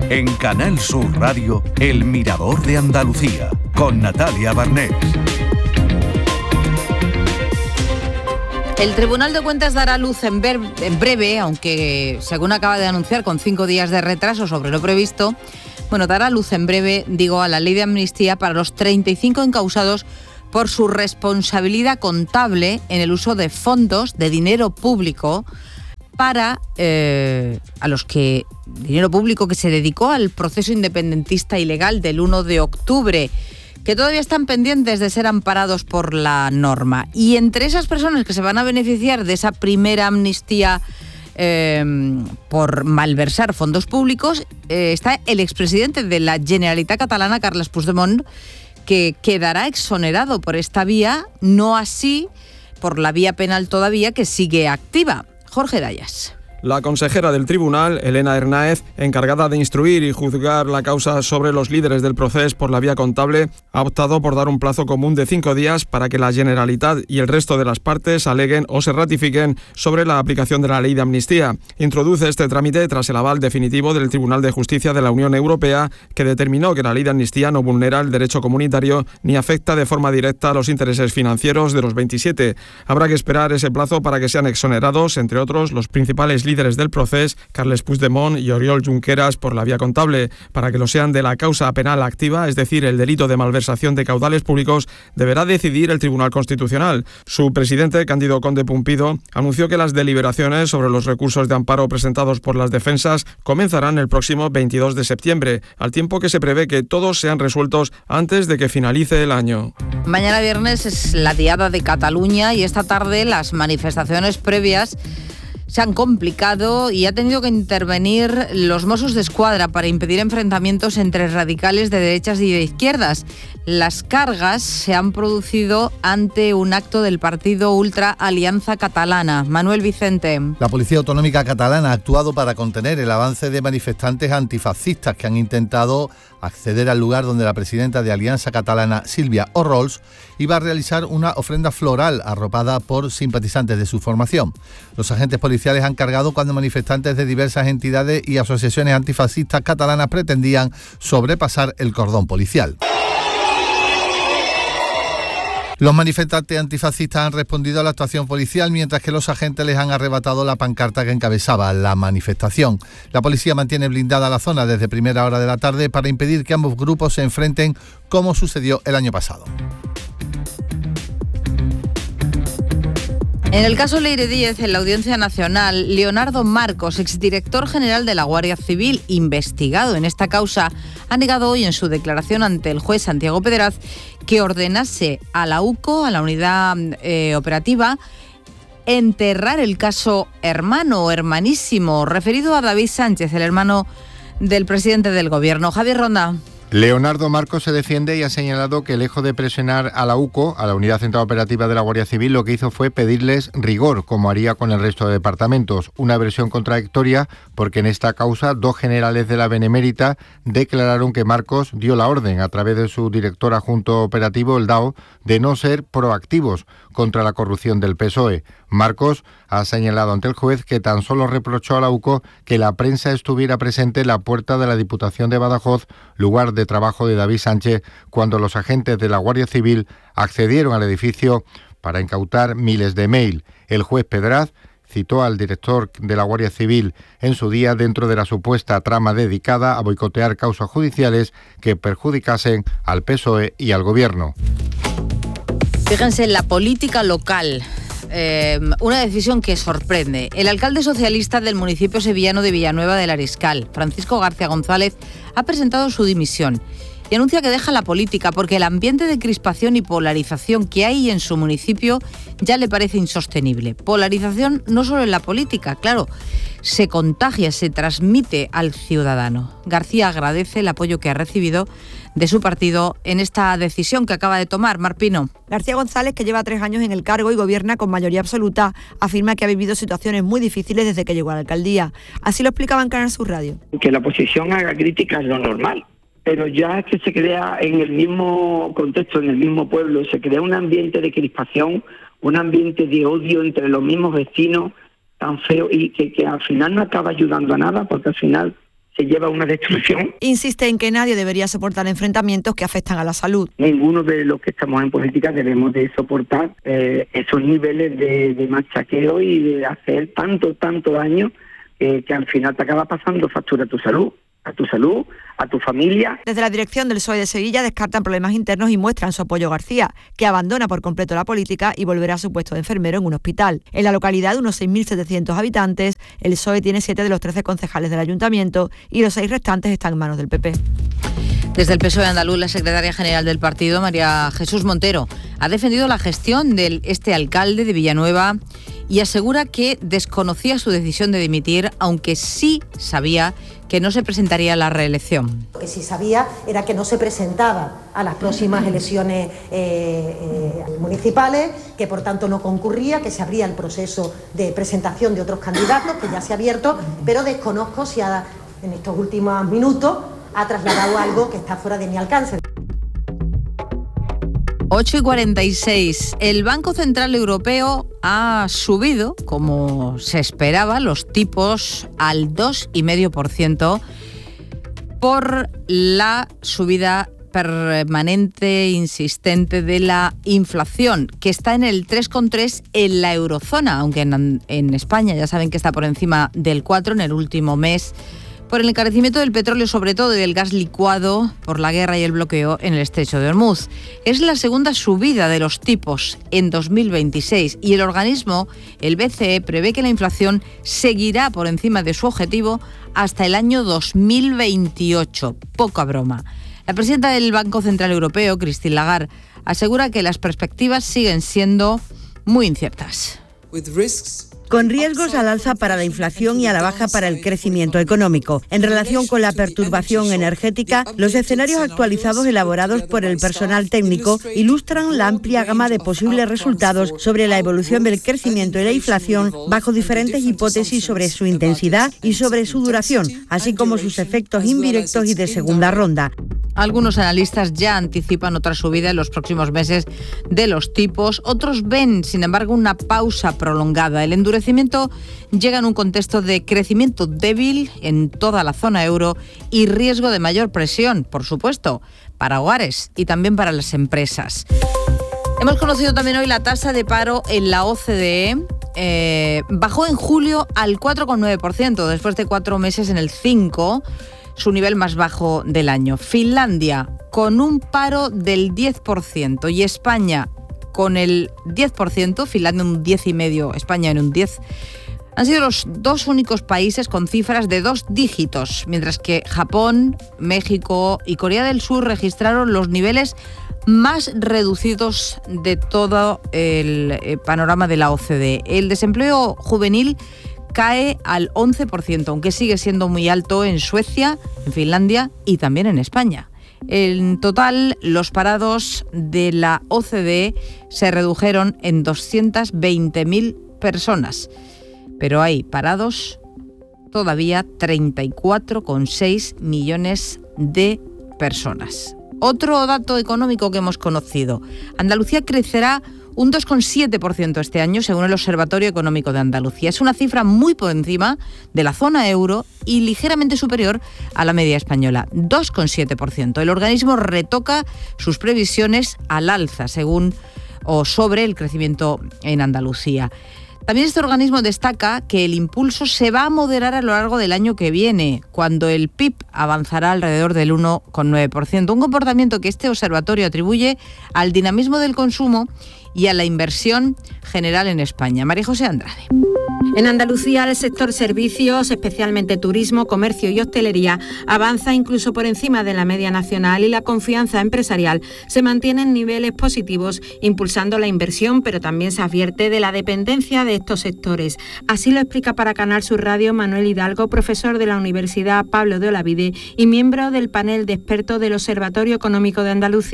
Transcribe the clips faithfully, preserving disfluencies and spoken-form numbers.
En Canal Sur Radio, El Mirador de Andalucía, con Natalia Barnés. El Tribunal de Cuentas dará a luz en, ver, en breve, aunque según acaba de anunciar con cinco días de retraso sobre lo previsto, bueno, dará a luz en breve, digo, a la ley de amnistía para los treinta y cinco encausados por su responsabilidad contable en el uso de fondos de dinero público para eh, a los que dinero público que se dedicó al proceso independentista ilegal del uno de octubre, que todavía están pendientes de ser amparados por la norma. Y entre esas personas que se van a beneficiar de esa primera amnistía eh, por malversar fondos públicos eh, está el expresidente de la Generalitat Catalana, Carles Puigdemont, que quedará exonerado por esta vía, no así por la vía penal todavía, que sigue activa. Jorge Dayas. La consejera del tribunal, Elena Hernáez, encargada de instruir y juzgar la causa sobre los líderes del proceso por la vía contable, ha optado por dar un plazo común de cinco días para que la Generalitat y el resto de las partes aleguen o se ratifiquen sobre la aplicación de la ley de amnistía. Introduce este trámite tras el aval definitivo del Tribunal de Justicia de la Unión Europea, que determinó que la ley de amnistía no vulnera el derecho comunitario ni afecta de forma directa a los intereses financieros de los veintisiete. Habrá que esperar ese plazo para que sean exonerados, entre otros, los principales líderes del proceso, Carles Puigdemont y Oriol Junqueras, por la vía contable. Para que lo sean de la causa penal activa, es decir, el delito de malversación de caudales públicos, deberá decidir el Tribunal Constitucional. Su presidente, Cándido Conde Pumpido, anunció que las deliberaciones sobre los recursos de amparo presentados por las defensas comenzarán el próximo veintidós de septiembre, al tiempo que se prevé que todos sean resueltos antes de que finalice el año. Mañana viernes es la Diada de Cataluña y esta tarde las manifestaciones previas se han complicado y ha tenido que intervenir los Mossos d'Esquadra para impedir enfrentamientos entre radicales de derechas y de izquierdas. Las cargas se han producido ante un acto del partido Ultra Alianza Catalana. Manuel Vicente. La Policía Autonómica Catalana ha actuado para contener el avance de manifestantes antifascistas que han intentado acceder al lugar donde la presidenta de Alianza Catalana, Sílvia Orrols, iba a realizar una ofrenda floral arropada por simpatizantes de su formación. Los agentes policiales han cargado cuando manifestantes de diversas entidades y asociaciones antifascistas catalanas pretendían sobrepasar el cordón policial. Los manifestantes antifascistas han respondido a la actuación policial, mientras que los agentes les han arrebatado la pancarta que encabezaba la manifestación. La policía mantiene blindada la zona desde primera hora de la tarde para impedir que ambos grupos se enfrenten, como sucedió el año pasado. En el caso Leire Díez, en la Audiencia Nacional, Leonardo Marcos, exdirector general de la Guardia Civil, investigado en esta causa, ha negado hoy en su declaración ante el juez Santiago Pedraz que ordenase a la U C O, a la unidad eh, operativa, enterrar el caso hermano o hermanísimo, referido a David Sánchez, el hermano del presidente del Gobierno. Javier Ronda. Leonardo Marcos se defiende y ha señalado que, lejos de presionar a la U C O, a la Unidad Central Operativa de la Guardia Civil, lo que hizo fue pedirles rigor, como haría con el resto de departamentos. Una versión contradictoria, porque en esta causa dos generales de la Benemérita declararon que Marcos dio la orden, a través de su director adjunto operativo, el D A O, de no ser proactivos contra la corrupción del P S O E. Marcos ha señalado ante el juez que tan solo reprochó a la U C O que la prensa estuviera presente en la puerta de la Diputación de Badajoz, lugar de trabajo de David Sánchez, cuando los agentes de la Guardia Civil accedieron al edificio para incautar miles de mail. El juez Pedraz citó al director de la Guardia Civil en su día dentro de la supuesta trama dedicada a boicotear causas judiciales que perjudicasen al P S O E y al Gobierno. Fíjense en la política local. Eh, una decisión que sorprende. El alcalde socialista del municipio sevillano de Villanueva del Ariscal, Francisco García González, ha presentado su dimisión y anuncia que deja la política porque el ambiente de crispación y polarización que hay en su municipio ya le parece insostenible. Polarización no solo en la política, claro, se contagia, se transmite al ciudadano. García agradece el apoyo que ha recibido de su partido en esta decisión que acaba de tomar. Marpino. García González, que lleva tres años en el cargo y gobierna con mayoría absoluta, afirma que ha vivido situaciones muy difíciles desde que llegó a la alcaldía. Así lo explicaba en Canal Sur Radio. Que la oposición haga críticas es lo normal, pero ya que se crea en el mismo contexto, en el mismo pueblo, se crea un ambiente de crispación, un ambiente de odio entre los mismos vecinos tan feo y que, que al final no acaba ayudando a nada, porque al final se lleva una destrucción. Insiste en que nadie debería soportar enfrentamientos que afectan a la salud. Ninguno de los que estamos en política debemos de soportar eh, esos niveles de, de machaqueo y de hacer tanto, tanto daño eh, que al final te acaba pasando factura a tu salud. a tu salud, a tu familia. Desde la dirección del P S O E de Sevilla descartan problemas internos y muestran su apoyo a García, que abandona por completo la política y volverá a su puesto de enfermero en un hospital. En la localidad de unos seis mil setecientos habitantes, el P S O E tiene siete de los trece concejales del ayuntamiento y los seis restantes están en manos del P P. Desde el P S O E andaluz, la secretaria general del partido, María Jesús Montero, ha defendido la gestión de este alcalde de Villanueva y asegura que desconocía su decisión de dimitir, aunque sí sabía que no se presentaría a la reelección. Lo que sí sabía era que no se presentaba a las próximas elecciones eh, eh, municipales, que por tanto no concurría, que se abría el proceso de presentación de otros candidatos, que ya se ha abierto, pero desconozco si ha, en estos últimos minutos ha trasladado algo que está fuera de mi alcance. ocho y cuarenta y seis. El Banco Central Europeo ha subido, como se esperaba, los tipos al dos coma cinco por ciento por la subida permanente, insistente de la inflación, que está en el tres coma tres en la eurozona, aunque en, en España ya saben que está por encima del cuatro en el último mes, por el encarecimiento del petróleo, sobre todo, y del gas licuado, por la guerra y el bloqueo en el estrecho de Hormuz. Es la segunda subida de los tipos en dos mil veintiséis y el organismo, el B C E, prevé que la inflación seguirá por encima de su objetivo hasta el año dos mil veintiocho. Poca broma. La presidenta del Banco Central Europeo, Christine Lagarde, asegura que las perspectivas siguen siendo muy inciertas. Con riesgos al alza para la inflación y a la baja para el crecimiento económico. En relación con la perturbación energética, los escenarios actualizados elaborados por el personal técnico ilustran la amplia gama de posibles resultados sobre la evolución del crecimiento y la inflación bajo diferentes hipótesis sobre su intensidad y sobre su duración, así como sus efectos indirectos y de segunda ronda. Algunos analistas ya anticipan otra subida en los próximos meses de los tipos. Otros ven, sin embargo, una pausa prolongada. El endurecimiento llega en un contexto de crecimiento débil en toda la zona euro y riesgo de mayor presión, por supuesto, para hogares y también para las empresas. Hemos conocido también hoy la tasa de paro en la O C D E. Eh, bajó en julio al cuatro coma nueve por ciento, después de cuatro meses en el cinco por ciento. Su nivel más bajo del año. Finlandia con un paro del diez por ciento y España con el diez por ciento, Finlandia un diez coma cinco por ciento, España en un diez por ciento. Han sido los dos únicos países con cifras de dos dígitos, mientras que Japón, México y Corea del Sur registraron los niveles más reducidos de todo el panorama de la O C D E. El desempleo juvenil cae al once por ciento, aunque sigue siendo muy alto en Suecia, en Finlandia y también en España. En total, los parados de la O C D E se redujeron en doscientas veinte mil personas, pero hay parados todavía treinta y cuatro coma seis millones de personas. Otro dato económico que hemos conocido: Andalucía crecerá un dos coma siete por ciento este año, según el Observatorio Económico de Andalucía. Es una cifra muy por encima de la zona euro y ligeramente superior a la media española, dos coma siete por ciento. El organismo retoca sus previsiones al alza, según o sobre el crecimiento en Andalucía. También este organismo destaca que el impulso se va a moderar a lo largo del año que viene, cuando el P I B avanzará alrededor del uno coma nueve por ciento, un comportamiento que este observatorio atribuye al dinamismo del consumo y a la inversión general en España. María José Andrade. En Andalucía, el sector servicios, especialmente turismo, comercio y hostelería, avanza incluso por encima de la media nacional y la confianza empresarial se mantiene en niveles positivos, impulsando la inversión, pero también se advierte de la dependencia de estos sectores. Así lo explica para Canal Sur Radio Manuel Hidalgo, profesor de la Universidad Pablo de Olavide y miembro del panel de expertos del Observatorio Económico de Andalucía.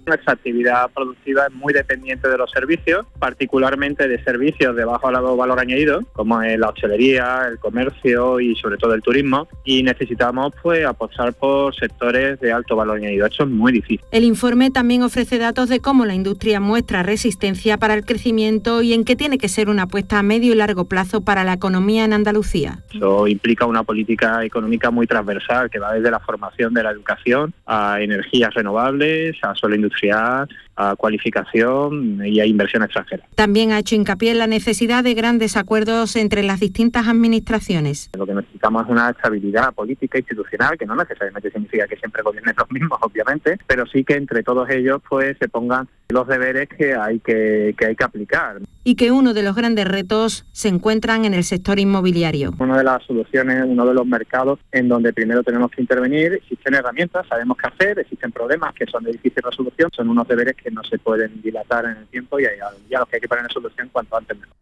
Nuestra actividad productiva es muy dependiente de los servicios, particularmente de servicios de bajo valor añadido, como es la hostelería, el comercio y sobre todo el turismo, y necesitamos pues apostar por sectores de alto valor añadido. Eso es muy difícil. El informe también ofrece datos de cómo la industria muestra resistencia para el crecimiento y en qué tiene que ser una apuesta a medio y largo plazo para la economía en Andalucía. Eso implica una política económica muy transversal que va desde la formación de la educación a energías renovables, a suelo industrial, a cualificación y a inversión extranjera. También ha hecho hincapié en la necesidad de grandes acuerdos entre las distintas administraciones. Lo que necesitamos es una estabilidad política institucional, que no necesariamente significa que siempre gobiernen los mismos, obviamente, pero sí que entre todos ellos pues se pongan los deberes que hay que, que hay que aplicar. Y que uno de los grandes retos se encuentran en el sector inmobiliario. Una de las soluciones, uno de los mercados en donde primero tenemos que intervenir. Existen herramientas, sabemos qué hacer, existen problemas que son de difícil resolución, son unos deberes que no se pueden dilatar en el tiempo y a, y a los que hay que poner en solución cuanto antes mejor.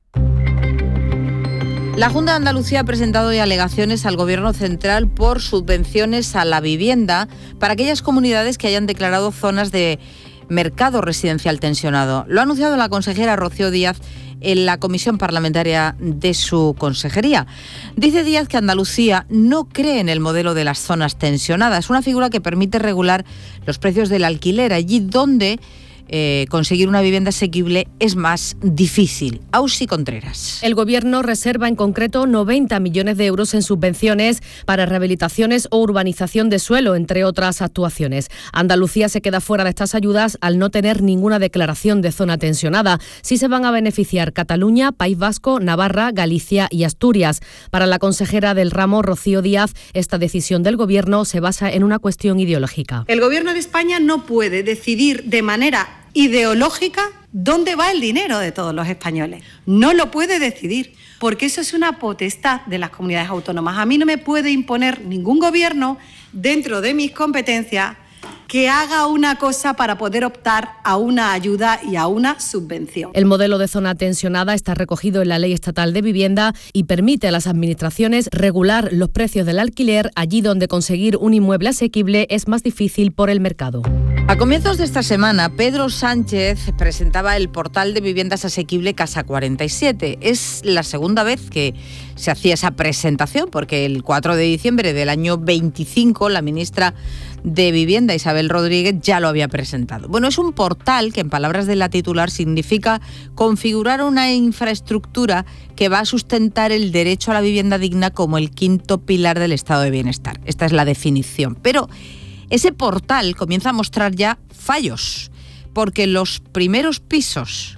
La Junta de Andalucía ha presentado ya alegaciones al Gobierno central por subvenciones a la vivienda para aquellas comunidades que hayan declarado zonas de mercado residencial tensionado. Lo ha anunciado la consejera Rocío Díaz en la comisión parlamentaria de su consejería. Dice Díaz que Andalucía no cree en el modelo de las zonas tensionadas, una figura que permite regular los precios del alquiler allí donde Eh, conseguir una vivienda asequible es más difícil. Ausi Contreras. El Gobierno reserva en concreto noventa millones de euros en subvenciones para rehabilitaciones o urbanización de suelo, entre otras actuaciones. Andalucía se queda fuera de estas ayudas al no tener ninguna declaración de zona tensionada. Sí se van a beneficiar Cataluña, País Vasco, Navarra, Galicia y Asturias. Para la consejera del ramo, Rocío Díaz, esta decisión del Gobierno se basa en una cuestión ideológica. El Gobierno de España no puede decidir de manera ideológica dónde va el dinero de todos los españoles. No lo puede decidir, porque eso es una potestad de las comunidades autónomas. A mí no me puede imponer ningún gobierno dentro de mis competencias que haga una cosa para poder optar a una ayuda y a una subvención. El modelo de zona tensionada está recogido en la Ley Estatal de Vivienda y permite a las administraciones regular los precios del alquiler allí donde conseguir un inmueble asequible es más difícil por el mercado. A comienzos de esta semana, Pedro Sánchez presentaba el portal de viviendas asequible Casa cuarenta y siete. Es la segunda vez que se hacía esa presentación, porque el cuatro de diciembre del año veinticinco la ministra de Vivienda, Isabel Rodríguez, ya lo había presentado. Bueno, es un portal que, en palabras de la titular, significa configurar una infraestructura que va a sustentar el derecho a la vivienda digna como el quinto pilar del estado de bienestar. Esta es la definición. Pero ese portal comienza a mostrar ya fallos, porque los primeros pisos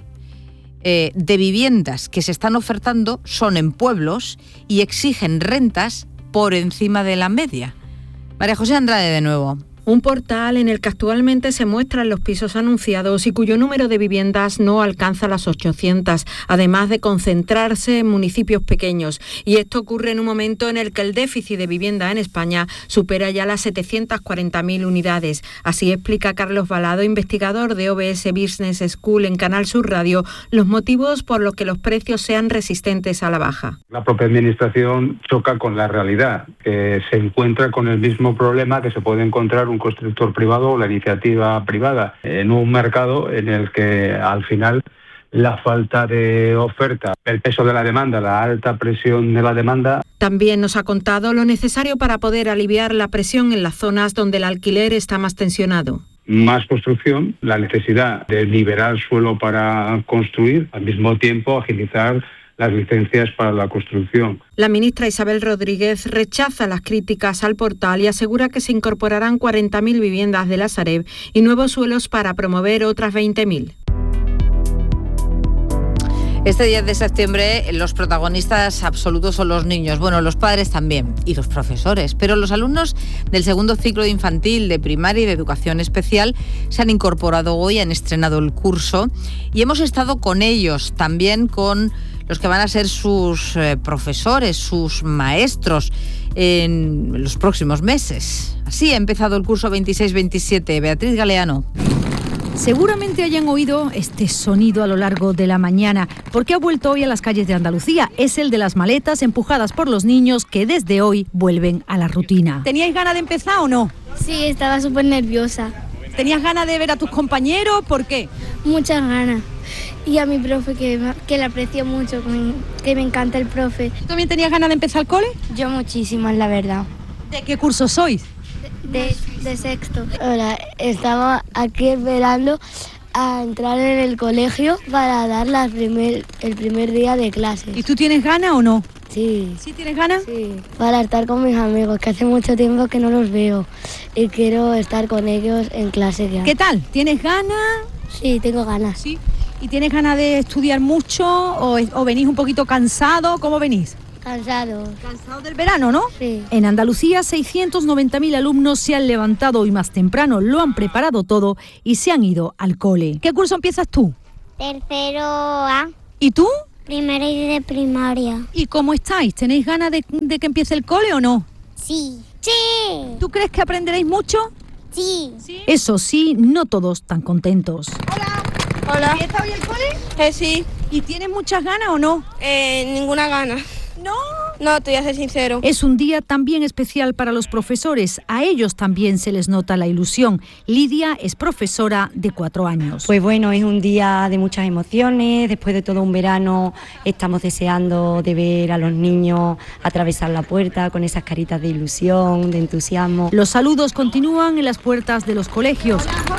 eh, de viviendas que se están ofertando son en pueblos y exigen rentas por encima de la media. María José Andrade de nuevo. Un portal en el que actualmente se muestran los pisos anunciados y cuyo número de viviendas no alcanza las ochocientas, además de concentrarse en municipios pequeños. Y esto ocurre en un momento en el que el déficit de vivienda en España supera ya las setecientas cuarenta mil unidades. Así explica Carlos Balado, investigador de O B S Business School en Canal Sur Radio, los motivos por los que los precios sean resistentes a la baja. La propia administración choca con la realidad, que se encuentra con el mismo problema que se puede encontrar un un constructor privado o la iniciativa privada, en un mercado en el que al final la falta de oferta, el peso de la demanda, la alta presión de la demanda. También nos ha contado lo necesario para poder aliviar la presión en las zonas donde el alquiler está más tensionado. Más construcción, la necesidad de liberar suelo para construir, al mismo tiempo agilizar las licencias para la construcción. La ministra Isabel Rodríguez rechaza las críticas al portal y asegura que se incorporarán cuarenta mil viviendas de la Sareb y nuevos suelos para promover otras veinte mil. Este diez de septiembre los protagonistas absolutos son los niños, bueno, los padres también y los profesores, pero los alumnos del segundo ciclo de infantil, de primaria y de educación especial se han incorporado hoy, han estrenado el curso y hemos estado con ellos, también con los que van a ser sus eh, profesores, sus maestros en los próximos meses. Así ha empezado el curso veintiséis veintisiete. Beatriz Galeano. Seguramente hayan oído este sonido a lo largo de la mañana, porque ha vuelto hoy a las calles de Andalucía. Es el de las maletas empujadas por los niños que desde hoy vuelven a la rutina. ¿Teníais ganas de empezar o no? Sí, estaba súper nerviosa. ¿Tenías ganas de ver a tus compañeros? ¿Por qué? Muchas ganas. Y a mi profe, que, que le aprecio mucho, que me encanta el profe. ¿Tú también tenías ganas de empezar el cole? Yo muchísimas, la verdad. ¿De qué curso sois? De, de sexto. Hola, estamos aquí esperando a entrar en el colegio para dar la primer, el primer día de clases. ¿Y tú tienes ganas o no? Sí. ¿Sí tienes ganas? Sí, para estar con mis amigos, que hace mucho tiempo que no los veo y quiero estar con ellos en clase ya. ¿Qué tal? ¿Tienes ganas? Sí, tengo ganas. ¿Sí? ¿Y tienes ganas de estudiar mucho o, o venís un poquito cansado? ¿Cómo venís? Cansado. Cansado del verano, ¿no? Sí. En Andalucía, seiscientos noventa mil alumnos se han levantado hoy más temprano, lo han preparado todo y se han ido al cole. ¿Qué curso empiezas tú? Tercero A. ¿Y tú? Primero y de primaria. ¿Y cómo estáis? ¿Tenéis ganas de, de que empiece el cole o no? Sí. Sí. ¿Tú crees que aprenderéis mucho? Sí. ¿Sí? Eso sí, no todos tan contentos. Hola. Hola. ¿Está hoy el cole? Eh, sí. ¿Y tienes muchas ganas o no? Eh, ninguna gana. ¿No? No, te voy a ser sincero. Es un día también especial para los profesores. A ellos también se les nota la ilusión. Lidia es profesora de cuatro años. Pues bueno, es un día de muchas emociones. Después de todo un verano estamos deseando de ver a los niños atravesar la puerta con esas caritas de ilusión, de entusiasmo. Los saludos continúan en las puertas de los colegios.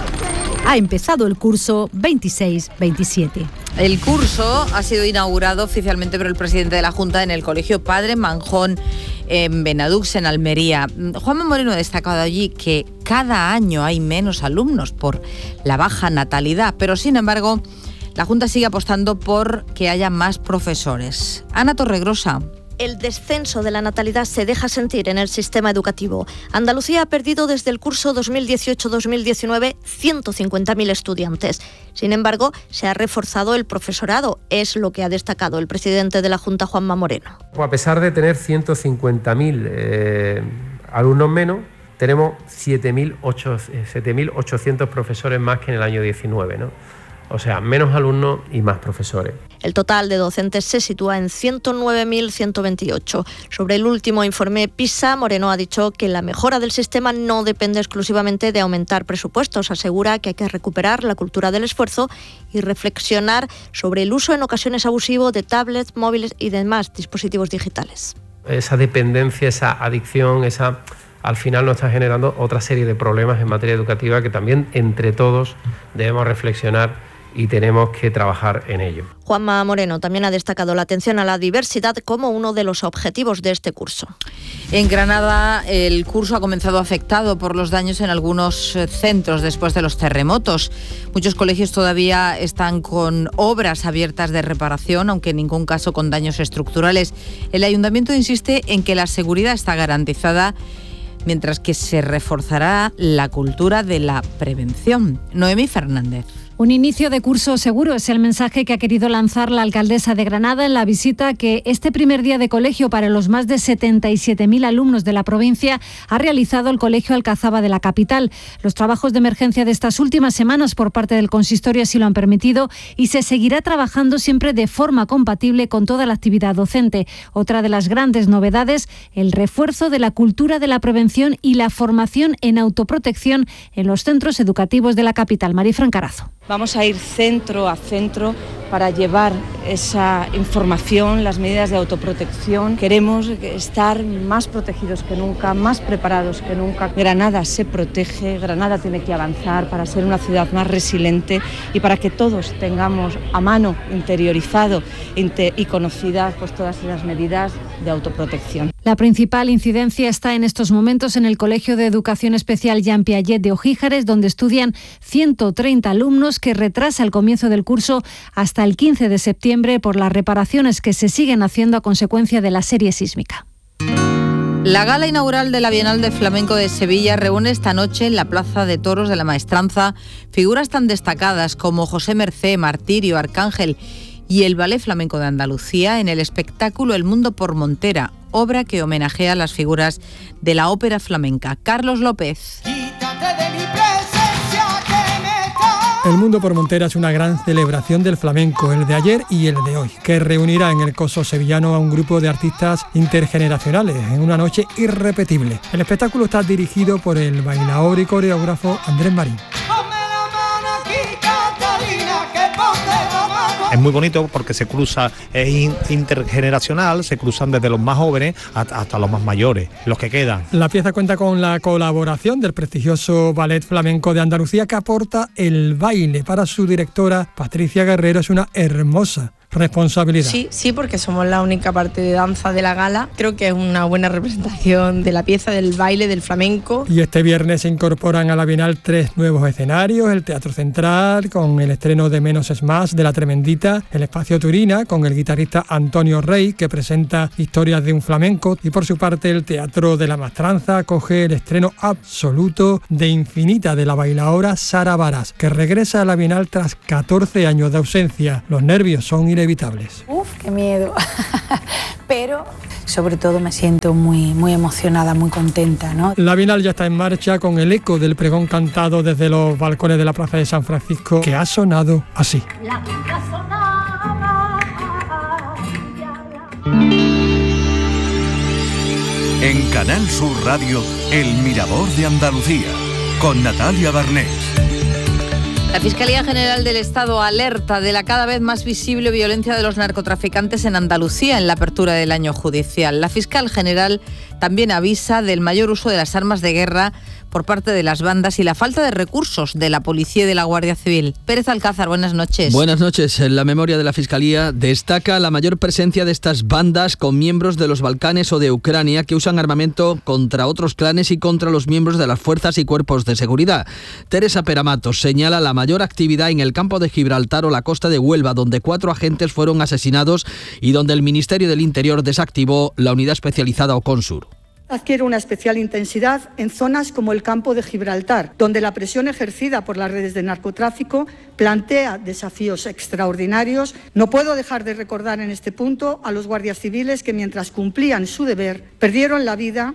Ha empezado el curso veintiséis veintisiete. El curso ha sido inaugurado oficialmente por el presidente de la Junta en el Colegio Padre Manjón en Benadux, en Almería. Juanma Moreno ha destacado allí que cada año hay menos alumnos por la baja natalidad, pero sin embargo la Junta sigue apostando por que haya más profesores. Ana Torregrosa. El descenso de la natalidad se deja sentir en el sistema educativo. Andalucía ha perdido desde el curso dos mil dieciocho dos mil diecinueve ciento cincuenta mil estudiantes. Sin embargo, se ha reforzado el profesorado, es lo que ha destacado el presidente de la Junta, Juanma Moreno. A pesar de tener ciento cincuenta mil eh, alumnos menos, tenemos siete mil ochocientos profesores más que en el año diecinueve, ¿no? O sea, menos alumnos y más profesores. El total de docentes se sitúa en ciento nueve mil ciento veintiocho. Sobre el último informe PISA, Moreno ha dicho que la mejora del sistema no depende exclusivamente de aumentar presupuestos. Asegura que hay que recuperar la cultura del esfuerzo y reflexionar sobre el uso en ocasiones abusivo de tablets, móviles y demás dispositivos digitales. Esa dependencia, esa adicción, esa... al final nos está generando otra serie de problemas en materia educativa que también entre todos debemos reflexionar y tenemos que trabajar en ello. Juanma Moreno también ha destacado la atención a la diversidad como uno de los objetivos de este curso. En Granada, el curso ha comenzado afectado por los daños en algunos centros después de los terremotos. Muchos colegios todavía están con obras abiertas de reparación, aunque en ningún caso con daños estructurales. El ayuntamiento insiste en que la seguridad está garantizada, mientras que se reforzará la cultura de la prevención. Noemí Fernández. Un inicio de curso seguro es el mensaje que ha querido lanzar la alcaldesa de Granada en la visita que este primer día de colegio para los más de setenta y siete mil alumnos de la provincia ha realizado el Colegio Alcazaba de la capital. Los trabajos de emergencia de estas últimas semanas por parte del consistorio así lo han permitido y se seguirá trabajando siempre de forma compatible con toda la actividad docente. Otra de las grandes novedades, el refuerzo de la cultura de la prevención y la formación en autoprotección en los centros educativos de la capital. Marifran Carazo. Vamos a ir centro a centro para llevar esa información, las medidas de autoprotección. Queremos estar más protegidos que nunca, más preparados que nunca. Granada se protege, Granada tiene que avanzar para ser una ciudad más resiliente y para que todos tengamos a mano, interiorizado y conocidas pues, todas las medidas de autoprotección. La principal incidencia está en estos momentos en el Colegio de Educación Especial Jean Piaget de Ojíjares, donde estudian ciento treinta alumnos, que retrasa el comienzo del curso hasta el quince de septiembre por las reparaciones que se siguen haciendo a consecuencia de la serie sísmica. La gala inaugural de la Bienal de Flamenco de Sevilla reúne esta noche en la Plaza de Toros de la Maestranza figuras tan destacadas como José Mercé, Martirio, Arcángel y el Ballet Flamenco de Andalucía en el espectáculo El Mundo por Montera, obra que homenajea a las figuras de la ópera flamenca. Carlos López. El Mundo por Montera es una gran celebración del flamenco, el de ayer y el de hoy, que reunirá en el Coso sevillano a un grupo de artistas intergeneracionales en una noche irrepetible. El espectáculo está dirigido por el bailaor y coreógrafo Andrés Marín. Es muy bonito porque se cruza, es intergeneracional, se cruzan desde los más jóvenes hasta los más mayores, los que quedan. La pieza cuenta con la colaboración del prestigioso Ballet Flamenco de Andalucía, que aporta el baile. Para su directora, Patricia Guerrero, es una hermosa responsabilidad. Sí, sí, porque somos la única parte de danza de la gala. Creo que es una buena representación de la pieza, del baile, del flamenco. Y este viernes se incorporan a la Bienal tres nuevos escenarios: el Teatro Central, con el estreno de Menos es Más, de La Tremendita; el Espacio Turina, con el guitarrista Antonio Rey, que presenta Historias de un flamenco; y por su parte el Teatro de la Maestranza acoge el estreno absoluto de Infinita, de la bailaora Sara Varas, que regresa a la Bienal tras catorce años de ausencia. Los nervios son inevitables. Uf, qué miedo. Pero sobre todo me siento muy, muy emocionada, muy contenta, ¿no? La Bienal ya está en marcha, con el eco del pregón cantado desde los balcones de la Plaza de San Francisco, que ha sonado así. En Canal Sur Radio, El Mirador de Andalucía, con Natalia Barnés. La Fiscalía General del Estado alerta de la cada vez más visible violencia de los narcotraficantes en Andalucía en la apertura del año judicial. La fiscal general también avisa del mayor uso de las armas de guerra por parte de las bandas y la falta de recursos de la policía y de la Guardia Civil. Pérez Alcázar, buenas noches. Buenas noches. La memoria de la Fiscalía destaca la mayor presencia de estas bandas con miembros de los Balcanes o de Ucrania que usan armamento contra otros clanes y contra los miembros de las fuerzas y cuerpos de seguridad. Teresa Peramatos señala la mayor actividad en el campo de Gibraltar o la costa de Huelva, donde cuatro agentes fueron asesinados y donde el Ministerio del Interior desactivó la unidad especializada Oconsur. Adquiere una especial intensidad en zonas como el campo de Gibraltar, donde la presión ejercida por las redes de narcotráfico plantea desafíos extraordinarios. No puedo dejar de recordar en este punto a los guardias civiles que, mientras cumplían su deber, perdieron la vida.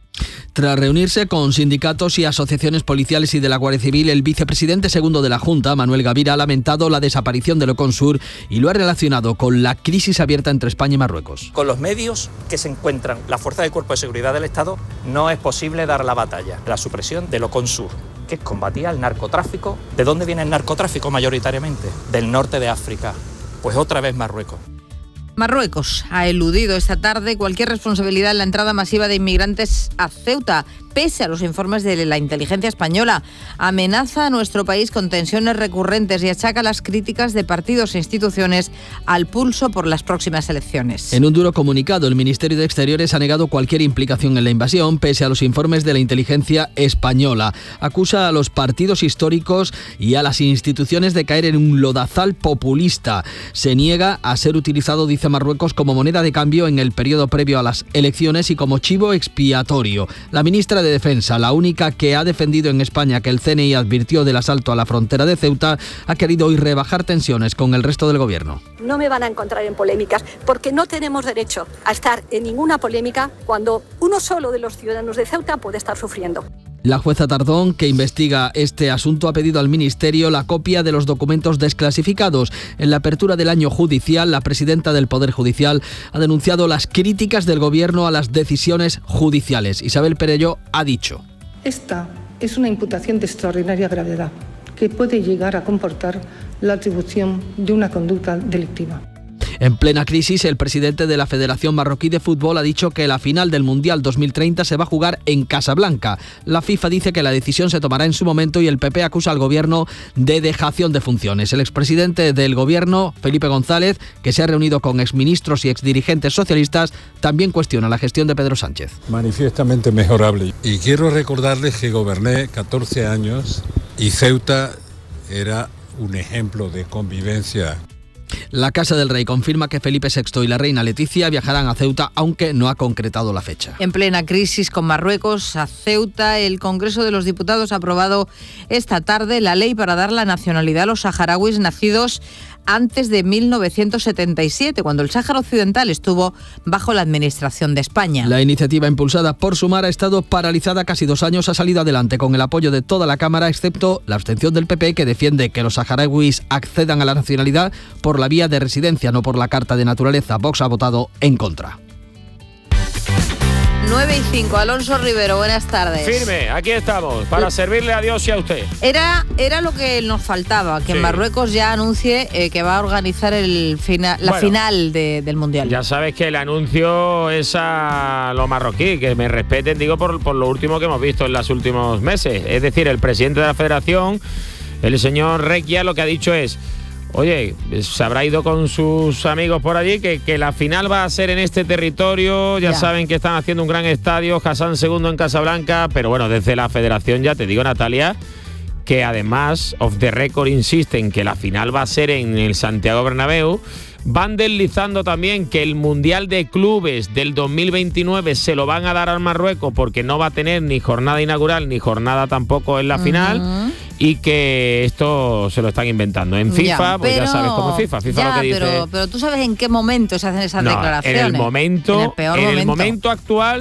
Tras reunirse con sindicatos y asociaciones policiales y de la Guardia Civil, el vicepresidente segundo de la Junta, Manuel Gavira, ha lamentado la desaparición del Oconsur y lo ha relacionado con la crisis abierta entre España y Marruecos. Con los medios que se encuentran las fuerzas de cuerpo de seguridad del Estado, no es posible dar la batalla. La supresión del Oconsur, que combatía el narcotráfico. ¿De dónde viene el narcotráfico mayoritariamente? Del norte de África. Pues otra vez Marruecos. Marruecos ha eludido esta tarde cualquier responsabilidad en la entrada masiva de inmigrantes a Ceuta, pese a los informes de la inteligencia española. Amenaza a nuestro país con tensiones recurrentes y achaca las críticas de partidos e instituciones al pulso por las próximas elecciones. En un duro comunicado, el Ministerio de Exteriores ha negado cualquier implicación en la invasión, pese a los informes de la inteligencia española. Acusa a los partidos históricos y a las instituciones de caer en un lodazal populista. Se niega a ser utilizado, dice Marruecos, como moneda de cambio en el periodo previo a las elecciones y como chivo expiatorio. La ministra de Defensa, la única que ha defendido en España que el C N I advirtió del asalto a la frontera de Ceuta, ha querido hoy rebajar tensiones con el resto del gobierno. No me van a encontrar en polémicas, porque no tenemos derecho a estar en ninguna polémica cuando uno solo de los ciudadanos de Ceuta puede estar sufriendo. La jueza Tardón, que investiga este asunto, ha pedido al Ministerio la copia de los documentos desclasificados. En la apertura del año judicial, la presidenta del Poder Judicial ha denunciado las críticas del Gobierno a las decisiones judiciales. Isabel Perelló ha dicho: esta es una imputación de extraordinaria gravedad que puede llegar a comportar la atribución de una conducta delictiva. En plena crisis, el presidente de la Federación Marroquí de Fútbol ha dicho que la final del Mundial dos mil treinta se va a jugar en Casablanca. La FIFA dice que la decisión se tomará en su momento y el P P acusa al gobierno de dejación de funciones. El expresidente del gobierno, Felipe González, que se ha reunido con exministros y exdirigentes socialistas, también cuestiona la gestión de Pedro Sánchez. Manifiestamente mejorable. Y quiero recordarles que goberné catorce años y Ceuta era un ejemplo de convivencia. La Casa del Rey confirma que Felipe sexto y la reina Leticia viajarán a Ceuta, aunque no ha concretado la fecha. En plena crisis con Marruecos a Ceuta, el Congreso de los Diputados ha aprobado esta tarde la ley para dar la nacionalidad a los saharauis nacidos antes de mil novecientos setenta y siete, cuando el Sáhara Occidental estuvo bajo la administración de España. La iniciativa, impulsada por Sumar, ha estado paralizada casi dos años. Ha salido adelante con el apoyo de toda la Cámara, excepto la abstención del P P, que defiende que los saharauis accedan a la nacionalidad por la vía de residencia, no por la carta de naturaleza. Vox ha votado en contra. nueve y cinco. Alonso Rivero, buenas tardes. Firme, aquí estamos, para sí. servirle a Dios y a usted. Era, era lo que nos faltaba, que sí. Marruecos ya anuncie eh, que va a organizar el fina, la bueno, final de, del Mundial. Ya sabes que el anuncio es a los marroquíes, que me respeten, digo, por, por lo último que hemos visto en los últimos meses. Es decir, el presidente de la federación, el señor Requia, lo que ha dicho es: oye, se habrá ido con sus amigos por allí, que, que la final va a ser en este territorio, ya, ya saben que están haciendo un gran estadio, Hassan segundo en Casablanca, pero bueno, desde la federación ya te digo, Natalia, que además, off the record, insisten que la final va a ser en el Santiago Bernabéu. Van deslizando también que el Mundial de Clubes del dos mil veintinueve se lo van a dar al Marruecos porque no va a tener ni jornada inaugural ni jornada tampoco en la uh-huh. final, y que esto se lo están inventando. En FIFA, ya, pues pero, ya sabes cómo es FIFA. FIFA ya, lo que dice... Pero, pero tú sabes en qué momento se hacen esas no, declaraciones. En el momento, en el peor en momento. el momento actual